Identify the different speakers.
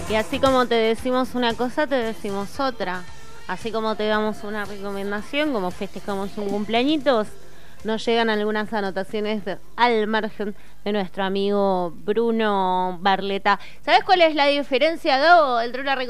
Speaker 1: Y así como te decimos una cosa, te decimos otra. Así como te damos una recomendación, como festejamos un cumpleañitos, nos llegan algunas anotaciones al margen de nuestro amigo Bruno Barleta. ¿Sabes cuál es la diferencia, Gabo, entre una